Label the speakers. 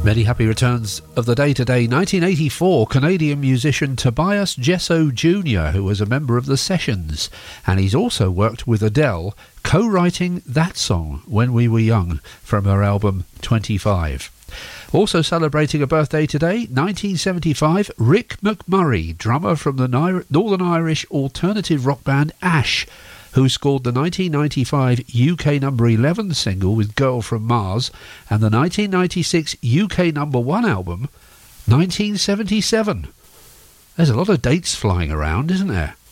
Speaker 1: Many happy returns of the day today. 1984, Canadian musician Tobias Jesso Jr., who was a member of the Sessions, and he's also worked with Adele, co-writing that song, When We Were Young, from her album 25. Also celebrating a birthday today, 1975, Rick McMurray, drummer from the Northern Irish alternative rock band Ash, who scored the 1995 UK number 11 single with Girl from Mars and the 1996 UK number 1 album, 1977. There's a lot of dates flying around, isn't there?